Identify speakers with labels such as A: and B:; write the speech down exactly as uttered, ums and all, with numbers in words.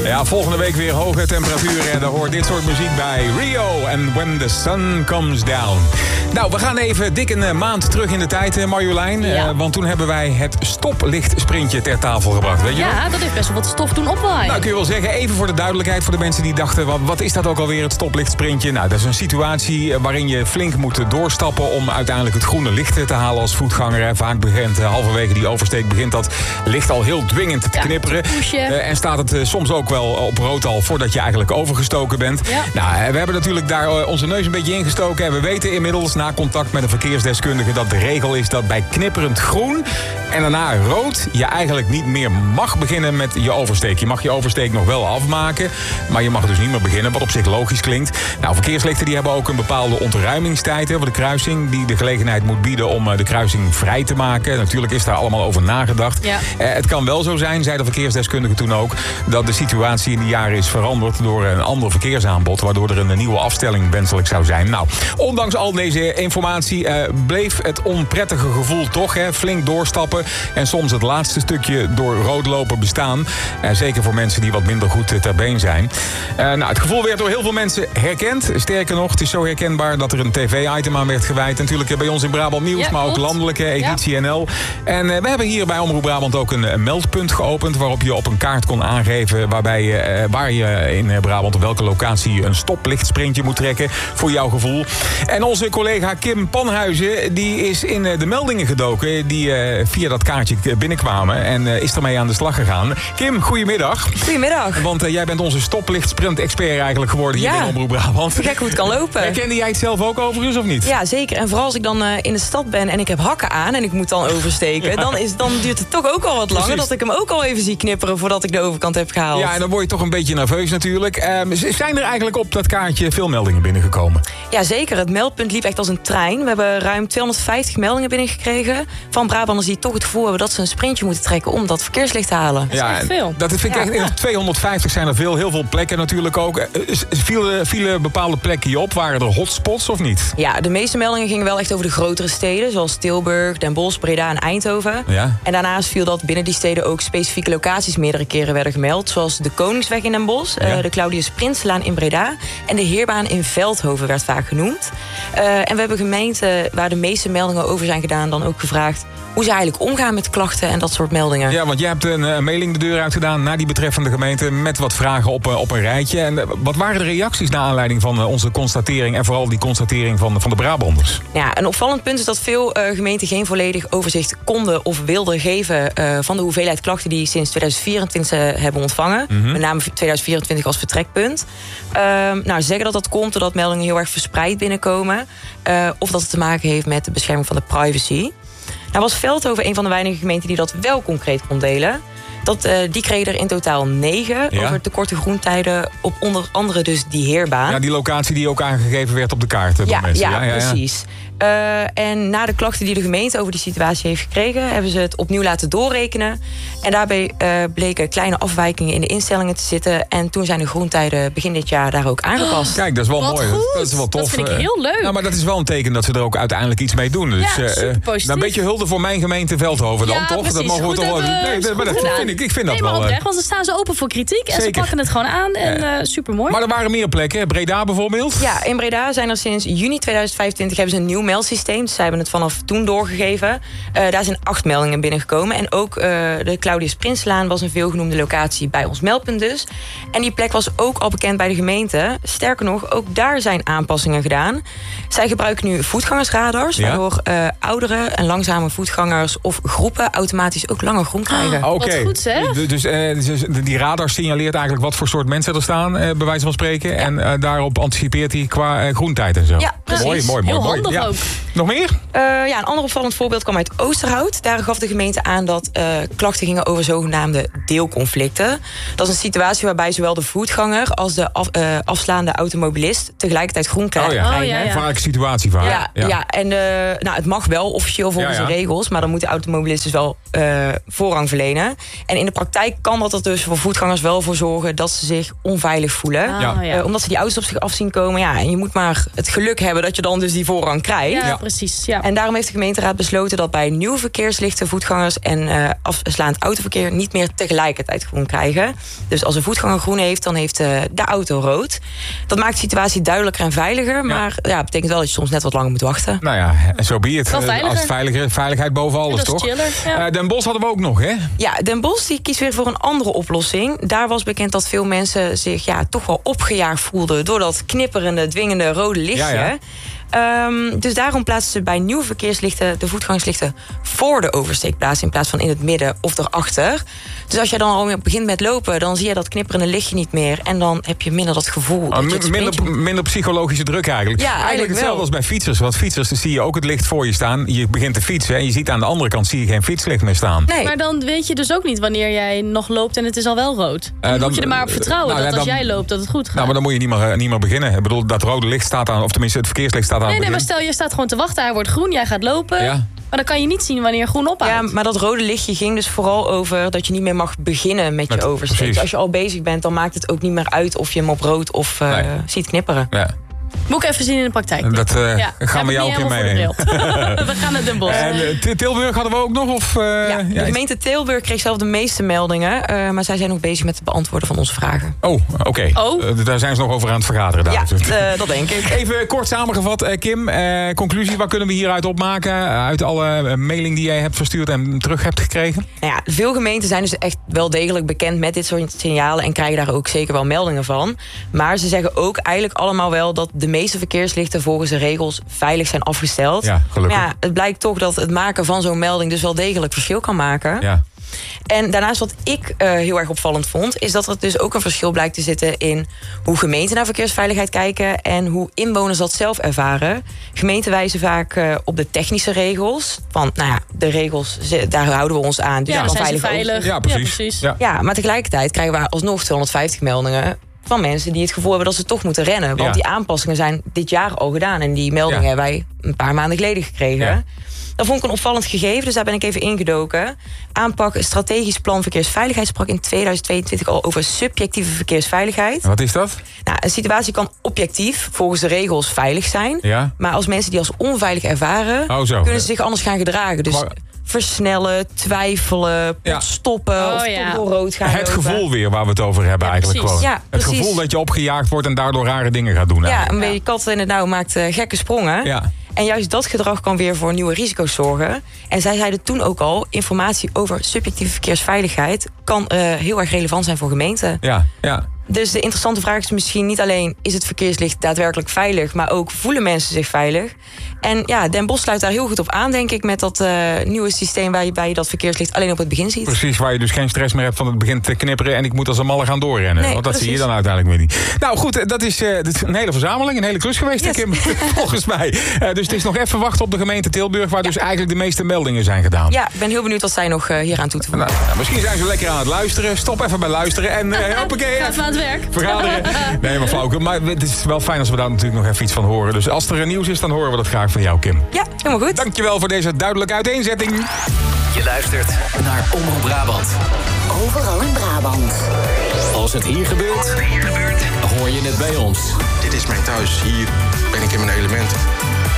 A: Ja, volgende week weer hoge temperaturen en daar hoort dit soort muziek bij. Rio en When the Sun Comes Down. Nou, we gaan even dik een maand terug in de tijd, Marjolein.
B: Ja.
A: Uh, want toen hebben wij het stoplicht-sprintje ter tafel gebracht, weet je
B: Ja,
A: nog?
B: dat heeft best wel wat stof doen opwaaien.
A: Nou, kun je wel zeggen, even voor de duidelijkheid voor de mensen die dachten... wat, wat is dat ook alweer, het stoplicht-sprintje? Nou, dat is een situatie waarin je flink moet doorstappen... om uiteindelijk het groene licht te halen als voetganger. Hè. Vaak begint uh, halverwege die oversteek begint dat licht al heel dwingend te
B: Ja,
A: knipperen.
B: te pushen.
A: Uh, en staat het uh, soms ook wel op rood al voordat je eigenlijk overgestoken bent.
B: Ja.
A: Nou, we hebben natuurlijk daar uh, onze neus een beetje ingestoken. En we weten inmiddels na contact met een verkeersdeskundige... dat de regel is dat bij knipperend groen en daarna rood... je eigenlijk niet meer mag beginnen met je oversteek. Je mag je oversteek nog wel afmaken, maar je mag dus niet meer beginnen... wat op zich logisch klinkt. Nou, verkeerslichten die hebben ook een bepaalde ontruimingstijd... Hè, voor de kruising, die de gelegenheid moet bieden om uh, de kruising vrij te maken. Natuurlijk is daar allemaal over nagedacht.
B: Ja.
A: Uh, het kan wel zo zijn, zei de verkeersdeskundige toen ook... dat de situatie in die jaren is veranderd door een ander verkeersaanbod... waardoor er een nieuwe afstelling wenselijk zou zijn. Nou, ondanks al deze informatie uh, bleef het onprettige gevoel toch... Hè, flink doorstappen en soms het laatste stukje door rood lopen bestaan. Uh, zeker voor mensen die wat minder goed uh, ter been zijn. Uh, nou, het gevoel werd door heel veel mensen herkend. Sterker nog, het is zo herkenbaar dat er een tv-item aan werd gewijd. Natuurlijk bij ons in Brabant Nieuws,
B: Ja,
A: maar ook
B: klopt.
A: landelijke editie N L. En uh, we hebben hier bij Omroep Brabant ook een, een meldpunt geopend... waarop je op een kaart kon aangeven waarbij je, uh, waar je in Brabant... op welke locatie een stoplichtssprintje moet trekken voor jouw gevoel. En onze collega Kim Panhuizen die is in uh, de meldingen gedoken... die uh, via dat kaartje binnenkwamen en uh, is ermee aan de slag gegaan. Kim, goedemiddag.
C: Goedemiddag.
A: Want uh, jij bent onze stoplicht-sprint-expert eigenlijk geworden hier
C: Ja.
A: in Omroep Brabant.
C: Gek hoe het kan lopen.
A: Herkende jij het zelf ook overigens of niet?
C: Ja, zeker. En vooral als ik dan uh, in de stad ben en ik heb hakken aan... en ik moet dan oversteken, dan, is, dan duurt het toch ook al wat langer...
A: Precies.
C: dat ik hem ook al even zie knipperen voordat ik de overkant heb gehaald.
A: Ja, en dan word je toch een beetje nerveus natuurlijk. Um, zijn er eigenlijk op dat kaartje veel meldingen binnengekomen?
C: Ja, zeker. Het meldpunt liep echt als een trein. We hebben ruim tweehonderdvijftig meldingen binnengekregen... van Brabanders die toch het gevoel hebben dat ze een sprintje moeten trekken... om dat verkeerslicht te halen.
B: is echt veel.
A: Dat vind ik
C: Ja.
A: echt, tweehonderdvijftig zijn er veel. Heel veel plekken natuurlijk ook. Uh, Vielen, vielen bepaalde plekken je op? Waren er hotspots of niet?
C: Ja, de meeste meldingen gingen wel echt over de grotere steden... zoals Tilburg, Den Bosch, Breda en Eindhoven.
A: Ja.
C: En daarnaast viel dat binnen die steden ook specifieke locaties... meerdere keren werden gemeld. Zoals de Koningsweg in Den Bosch,
A: Ja.
C: uh, de Claudius Prinsenlaan in Breda... en de Heerbaan in Veldhoven werd vaak genoemd. Uh, en we hebben gemeenten waar de meeste meldingen over zijn gedaan... dan ook gevraagd hoe ze eigenlijk omgaan met klachten en dat soort meldingen.
A: Ja, want jij hebt een, een mailing de deur uitgedaan naar die betreffende gemeente... met wat vragen op, op een rijtje. En uh, wat waren de reacties naar aanleiding van uh, onze constatering... en vooral die constatering van, van de Brabanders?
C: Ja, een opvallend punt is dat veel uh, gemeenten geen volledig overzicht konden of wilden geven... Uh, van de hoeveelheid klachten die sinds tweeduizend vierentwintig hebben ontvangen.
A: Mm-hmm.
C: Met name tweeduizend vierentwintig als vertrekpunt. Uh, nou, ze zeggen dat dat komt doordat meldingen heel erg verspreid binnenkomen. Uh, of dat het te maken heeft met de bescherming van de privacy. Nou was Veldhoven een van de weinige gemeenten die dat wel concreet kon delen. Dat, uh, die kregen er in totaal negen
A: Ja.
C: over te korte groentijden... op onder andere dus die Heerbaan.
A: Ja, die locatie die ook aangegeven werd op de kaart door
C: Ja,
A: mensen.
C: ja, precies. Uh, en na de klachten die de gemeente over die situatie heeft gekregen... hebben ze het opnieuw laten doorrekenen. En daarbij uh, bleken kleine afwijkingen in de instellingen te zitten. En toen zijn de groentijden begin dit jaar daar ook aangepast.
A: Kijk, dat is wel
B: Wat
A: mooi.
B: goed.
A: Dat is wel tof.
B: Dat vind ik heel leuk.
A: Nou, maar dat is wel een teken dat ze er ook uiteindelijk iets mee doen. Dus,
B: Ja,
A: eh,
B: superpositief.
A: nou, een beetje hulde voor mijn gemeente Veldhoven dan,
B: Ja,
A: toch?
B: precies.
A: Dat mogen we
B: Goed
A: toch wel.
B: hebben-
A: Nee, dat, maar dat
B: goed gedaan.
A: vind ik, ik vind dat
B: nee, maar
A: wel. eh,
B: oprecht, want ze staan ze open voor kritiek. En ze
A: Zeker.
B: pakken het gewoon aan. En uh, supermooi.
A: Maar er waren meer plekken. Breda bijvoorbeeld.
C: Ja, in Breda zijn er sinds juni tweeduizend vijfentwintig hebben ze een nieuw meldsysteem. Dus zij hebben het vanaf toen doorgegeven. Uh, daar zijn acht meldingen binnengekomen. En ook uh, de Claudius Prinsenlaan was een veelgenoemde locatie bij ons meldpunt dus. En die plek was ook al bekend bij de gemeente. Sterker nog, ook daar zijn aanpassingen gedaan. Zij gebruiken nu voetgangersradars,
A: Ja?
C: waardoor uh, oudere en langzame voetgangers of groepen automatisch ook langer groen krijgen.
A: Oké.
B: Wat goed, zeg.
A: Dus, dus, eh, dus die radar signaleert eigenlijk wat voor soort mensen er staan, eh, bij wijze van spreken. En eh, daarop anticipeert hij qua eh, groentijd en zo.
C: Ja, precies.
A: Mooi, mooi, mooi.
B: Heel
A: mooi.
B: handig
A: Ja.
B: ook.
A: Nog meer?
C: Uh, ja, een ander opvallend voorbeeld kwam uit Oosterhout. Daar gaf de gemeente aan dat uh, klachten gingen over zogenaamde deelconflicten. Dat is een situatie waarbij zowel de voetganger als de af, uh, afslaande automobilist tegelijkertijd groen krijgen.
A: Oh ja.
B: Oh, ja, ja.
A: Gevaarlijke situatie vaak.
C: Ja, ja. en uh, nou, het mag wel officieel volgens
A: Ja, ja.
C: de regels, maar dan moet de automobilist dus wel uh, voorrang verlenen. En in de praktijk kan dat er dus voor voetgangers wel voor zorgen dat ze zich onveilig voelen.
B: Ah,
A: Ja.
B: ja.
C: Uh, omdat ze die auto's op zich af zien komen. Ja, en je moet maar het geluk hebben dat je dan dus die voorrang krijgt.
B: Ja.
A: Ja.
B: precies. Ja.
C: En daarom heeft de gemeenteraad besloten dat bij nieuwe verkeerslichten voetgangers en uh, afslaand autoverkeer niet meer tegelijkertijd groen krijgen. Dus als een voetganger groen heeft, dan heeft uh, de auto rood. Dat maakt de situatie duidelijker en veiliger, maar ja, ja, betekent wel dat je soms net wat langer moet wachten.
A: Nou ja, en zo be het.
B: Wel veiliger.
A: Als veiligheid, veiligheid boven alles,
B: ja, dat is
A: toch?
B: chiller, ja.
A: uh, Den Bosch hadden we ook nog, hè?
C: Ja, Den Bosch die kiest weer voor een andere oplossing. Daar was bekend dat veel mensen zich ja, toch wel opgejaagd voelden door dat knipperende, dwingende rode lichtje. Ja, ja. Um, dus daarom plaatsen ze bij nieuwe verkeerslichten de voetgangslichten voor de oversteekplaats in plaats van in het midden of erachter. Dus als jij dan al begint met lopen, dan zie je dat knipperende lichtje niet meer en dan heb je minder dat gevoel.
A: Uh,
C: dat
A: min,
C: je
A: minder, minder psychologische druk eigenlijk.
C: Ja, eigenlijk,
A: eigenlijk hetzelfde
C: wel.
A: als bij fietsers. Want fietsers, dan zie je ook het licht voor je staan. Je begint te fietsen en je ziet aan de andere kant zie je geen fietslicht meer staan.
C: Nee.
B: Maar dan weet je dus ook niet wanneer jij nog loopt en het is al wel rood. Dan, uh, dan moet je er maar op vertrouwen
A: nou,
B: dat
A: ja,
B: als
A: dan,
B: jij loopt dat het goed gaat.
A: Nou, maar dan moet je niet meer, uh, niet meer beginnen. Ik bedoel, dat rode licht staat aan, of tenminste het verkeerslicht staat aan
B: Nee,
A: het
B: nee,
A: begin.
B: maar stel je staat gewoon te wachten, hij wordt groen, jij gaat lopen.
A: Ja.
B: Maar dan kan je niet zien wanneer groen ophoudt.
C: Ja, maar dat rode lichtje ging dus vooral over dat je niet meer mag beginnen met je
A: Met,
C: oversteek.
A: precies.
C: Dus als je al bezig bent, dan maakt het ook niet meer uit of je hem op rood of uh,
A: nee.
C: ziet knipperen.
A: Ja.
B: Moet ik even zien in de praktijk.
A: Dat uh,
B: ja,
A: gaan we jou ook een keer mee.
B: We gaan naar Den Bosch.
A: En uh, Tilburg hadden we ook nog? Of, uh,
C: ja, de
A: ja,
C: gemeente Tilburg kreeg zelf de meeste meldingen. Uh, maar zij zijn nog bezig met het beantwoorden van onze vragen.
A: Oh, oké. Okay.
B: Oh.
A: Uh, daar zijn ze nog over aan het vergaderen. Daar
C: ja, uh, dat denk ik.
A: Even kort samengevat, uh, Kim. Uh, conclusie, wat kunnen we hieruit opmaken? Uit alle uh, mailing die jij hebt verstuurd en terug hebt gekregen?
C: Nou ja, veel gemeenten zijn dus echt wel degelijk bekend met dit soort signalen en krijgen daar ook zeker wel meldingen van. Maar ze zeggen ook eigenlijk allemaal wel dat de meeste verkeerslichten volgens de regels veilig zijn afgesteld.
A: Ja, gelukkig.
C: Maar ja, het blijkt toch dat het maken van zo'n melding dus wel degelijk verschil kan maken.
A: Ja.
C: En daarnaast wat ik uh, heel erg opvallend vond, is dat er dus ook een verschil blijkt te zitten in hoe gemeenten naar verkeersveiligheid kijken en hoe inwoners dat zelf ervaren. Gemeenten wijzen vaak uh, op de technische regels. Van, nou ja, de regels, daar houden we ons aan. Dus
B: ja,
C: dan
B: zijn
C: veilig.
B: ze veilig.
A: Ja, precies.
B: Ja, precies.
A: Ja.
C: Ja, maar tegelijkertijd krijgen we alsnog tweehonderdvijftig meldingen van mensen die het gevoel hebben dat ze toch moeten rennen. Want
A: ja.
C: die aanpassingen zijn dit jaar al gedaan. En die meldingen
A: ja.
C: hebben wij een paar maanden geleden gekregen. Ja. Dat vond ik een opvallend gegeven, dus daar ben ik even ingedoken. Aanpak, een strategisch plan verkeersveiligheid sprak in tweeduizend tweeëntwintig al over subjectieve verkeersveiligheid.
A: En wat is dat?
C: Nou, een situatie kan objectief volgens de regels veilig zijn.
A: Ja.
C: Maar als mensen die als onveilig ervaren,
A: oh, zo.
C: kunnen ze zich anders gaan gedragen. Dus maar versnellen, twijfelen,
A: ja.
C: stoppen
B: oh,
C: of
B: ja.
C: toch door rood gaan
A: Het
C: lopen.
A: gevoel weer waar we het over hebben
B: ja,
A: eigenlijk
B: precies.
A: gewoon.
C: Ja,
A: het
C: precies.
A: gevoel dat je opgejaagd wordt en daardoor rare dingen gaat doen.
C: Ja,
A: eigenlijk.
C: een beetje kat in het nauw maakt uh, gekke sprongen.
A: Ja.
C: En juist dat gedrag kan weer voor nieuwe risico's zorgen. En zij zeiden toen ook al, informatie over subjectieve verkeersveiligheid kan uh, heel erg relevant zijn voor gemeenten.
A: Ja, ja.
C: Dus de interessante vraag is misschien niet alleen, is het verkeerslicht daadwerkelijk veilig, maar ook voelen mensen zich veilig? En ja, Den Bosch sluit daar heel goed op aan, denk ik, met dat uh, nieuwe systeem waarbij je dat verkeerslicht alleen op het begin ziet.
A: Precies, waar je dus geen stress meer hebt van het begint te knipperen en ik moet als een malle gaan doorrennen.
C: Nee,
A: want dat
C: precies.
A: zie je dan uiteindelijk weer niet. Nou goed, dat is, uh, dat is een hele verzameling, een hele klus geweest, yes. Kim, volgens mij. Uh, dus het is nog even wachten op de gemeente Tilburg, waar ja. dus eigenlijk de meeste meldingen zijn gedaan.
C: Ja, ik ben heel benieuwd wat zij nog uh, hier aan toe te voegen.
A: Nou, nou, misschien zijn ze lekker aan het luisteren. Stop even bij luisteren en uh, hoppakee.
B: Ga even aan het werk.
A: Vergaderen. Nee, maar flauw. Maar het is wel fijn als we daar natuurlijk nog even iets van horen. Dus als er nieuws is, dan horen we dat graag van jou, Kim.
C: Ja, helemaal goed.
A: Dankjewel voor deze duidelijke uiteenzetting.
D: Je luistert naar Omroep Brabant.
E: Overal in Brabant.
D: Als het hier gebeurt, hoor je het bij ons.
F: Dit is mijn thuis. Hier ben ik in mijn element.